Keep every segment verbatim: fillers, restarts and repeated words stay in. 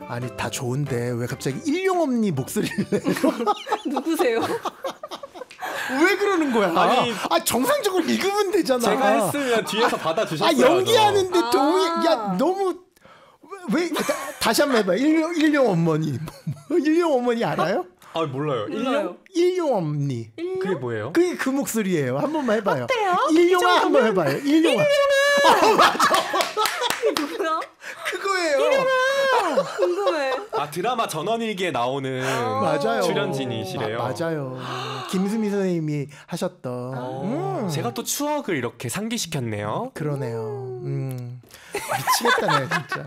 아니 다 좋은데 왜 갑자기 일용 언니 목소리를 내요? 누구세요? 왜 그러는 거야? 아니, 아 정상적으로 읽으면 되잖아. 제가 했으면 뒤에서 받아주셨어요. 아 연기하는데 아. 동의. 야 너무 왜 다, 다시 한번 해봐. 일용 일용 어머니. 일용 어머니 알아요? 아 몰라요. 몰라요. 일용 언니. 일용? 그게 뭐예요? 그게 그 목소리예요. 한 번만 해봐요. 어때요? 일용아 한번 해봐요. 일용아. 누구야? 그거예요. 궁금해. 아 드라마 전원일기에 나오는 맞아요. 출연진이시래요. 마, 맞아요. 김수미 선생님이 하셨던. 어, 음. 제가 또 추억을 이렇게 상기시켰네요. 그러네요. 음. 미치겠다네 진짜.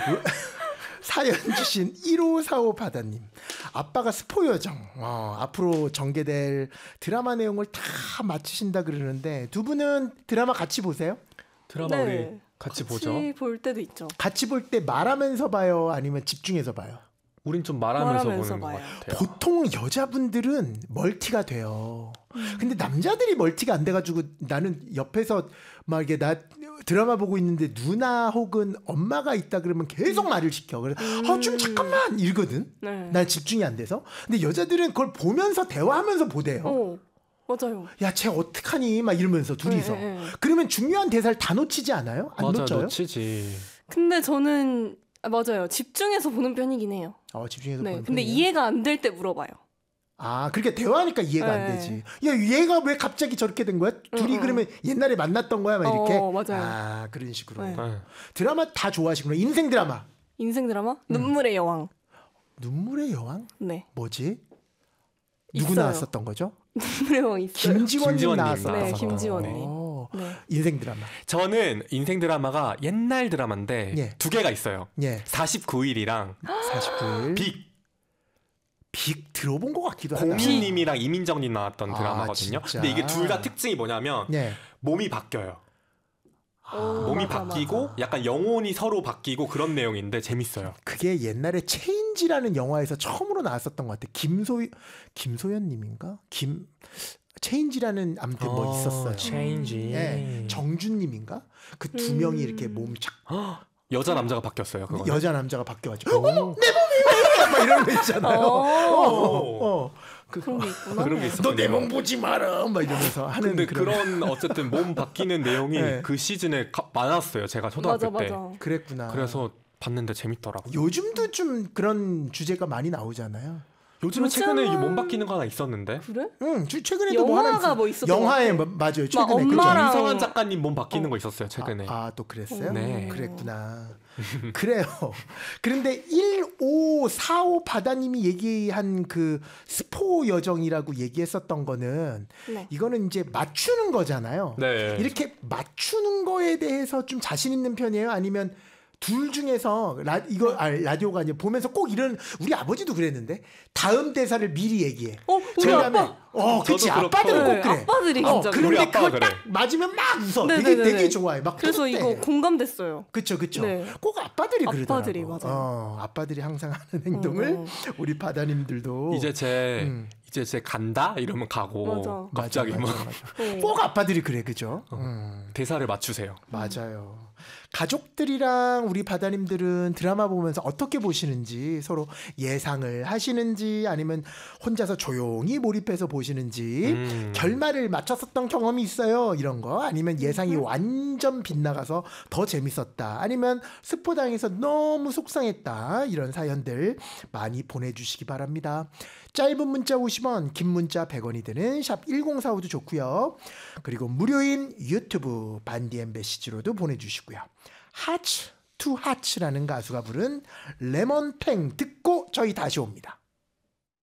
사연 주신 일오사오 바다님. 아빠가 스포 요정. 어, 앞으로 전개될 드라마 내용을 다 맞추신다 그러는데 두 분은 드라마 같이 보세요? 드라마 네. 우리 같이, 같이 보죠. 볼 때도 있죠. 같이 볼 때 말하면서 봐요? 아니면 집중해서 봐요? 우린 좀 말하면서, 말하면서 보는 봐요. 것 같아요. 보통 여자분들은 멀티가 돼요. 근데 남자들이 멀티가 안 돼가지고 나는 옆에서 막 이게 나 드라마 보고 있는데 누나 혹은 엄마가 있다 그러면 계속 말을 시켜. 그래서 음. 아, 좀 잠깐만 이러거든. 네. 난 집중이 안 돼서. 근데 여자들은 그걸 보면서 대화하면서 보대요. 어, 맞아요. 야, 쟤 어떡하니? 막 이러면서 둘이서. 네, 네, 네. 그러면 중요한 대사를 다 놓치지 않아요? 안 맞아, 놓쳐요? 놓치지. 근데 저는 아, 맞아요. 집중해서 보는 편이긴 해요. 어, 집중해서 네. 보는 근데 편이에요? 이해가 안 될 때 물어봐요. 아, 그렇게 대화하니까 이해가 안 네. 되지. 야, 얘가 왜 갑자기 저렇게 된 거야? 둘이 응, 그러면 옛날에 만났던 거야? 막 이렇게. 어, 맞아요. 아, 그런 식으로. 네. 네. 드라마 다 좋아하시구나. 인생 드라마. 인생 음. 드라마? 눈물의 여왕. 눈물의 여왕? 네. 뭐지? 누구 있어요. 나왔었던 거죠? 눈물의 여왕 있어요. 김지원님 김지원님 나왔었던 네, 거. 김지원님. 어, 네. 인생 드라마. 저는 인생 드라마가 옛날 드라마인데 예. 두 개가 있어요. 예. 사십구 일이랑 사십구 일. 빅 빅 들어본 것 같기도 하다. 공유님이랑 이민정님 나왔던 아, 드라마거든요. 진짜? 근데 이게 둘 다 특징이 뭐냐면 예. 몸이 바뀌어요. 오, 몸이 맞아, 바뀌고 맞아. 약간 영혼이 서로 바뀌고 그런 내용인데 재밌어요. 그게 옛날에 체인지라는 영화에서 처음으로 나왔었던 것 같아. 김소 김소연님인가? 김 체인지라는 아무튼 뭐 어, 있었어요. 체인지. 예, 정준님인가? 그 두 음. 명이 이렇게 몸 착 여자 남자가 바뀌었어요. 그거. 여자 남자가 바뀌어가지고 어머 내 몸이 왜? 막 이런 거 있잖아요. 어. 어, 어. 그, 그런 게 있구나. 그런 게 있어. 너 내 몸 보지 마라. 막 이러면서 하는 근데 그런. 그런 어쨌든 몸 바뀌는 내용이 네. 그 시즌에 가- 많았어요. 제가 초등학교 맞아, 때. 맞아. 그랬구나. 그래서 봤는데 재밌더라고요. 요즘도 좀 그런 주제가 많이 나오잖아요. 요즘은 최근에 요즘은- 이 몸 바뀌는 거 하나 있었는데. 그래? 응, 주- 최근에도 뭐 하나 영화가 있어. 뭐 있었던 영화에 것 뭐, 같아. 맞아요. 막 최근에 그죠? 엄마랑- 이성환 작가님 몸 바뀌는 거 있었어요. 최근에. 아, 또 그랬어요? 네. 그랬구나. 그래요. 그런데 일오사오 바다님이 얘기한 그 스포 여정이라고 얘기했었던 거는 네. 이거는 이제 맞추는 거잖아요. 네. 이렇게 맞추는 거에 대해서 좀 자신 있는 편이에요? 아니면 둘 중에서 라, 이거 아, 라디오가 아니라 보면서 꼭 이런 우리 아버지도 그랬는데 다음 대사를 미리 얘기해. 어, 우리 그다음에 아빠. 어, 그치. 저도 그렇고. 아빠들은 꼭 네, 그래. 아빠들이 어, 진짜 그런데 우리 아빠가 그걸 그래. 딱 맞으면 막 웃어. 되게 네네네네. 되게 좋아해. 막 그래서 뿌듯해. 이거 공감됐어요. 그쵸 그쵸. 네. 꼭 아빠들이 그러더라고. 아빠들이, 맞아요. 어, 아빠들이 항상 하는 행동을 음. 우리 바다님들도 이제 제 음. 이제 제 간다 이러면 가고 맞아. 갑자기 맞아, 뭐 맞아, 맞아. 네. 꼭 아빠들이 그래 그죠? 음. 대사를 맞추세요. 맞아요. 가족들이랑 우리 바다님들은 드라마 보면서 어떻게 보시는지 서로 예상을 하시는지 아니면 혼자서 조용히 몰입해서 보시는지 음. 결말을 맞췄었던 경험이 있어요. 이런 거 아니면 예상이 음. 완전 빗나가서 더 재밌었다. 아니면 스포당해서 너무 속상했다. 이런 사연들 많이 보내주시기 바랍니다. 짧은 문자 오십 원, 긴 문자 백 원이 되는 샵 일공사오도 좋고요. 그리고 무료인 유튜브 반디앤 메시지로도 보내주시고요. 하츠 투 하츠라는 가수가 부른 레몬탱 듣고 저희 다시 옵니다.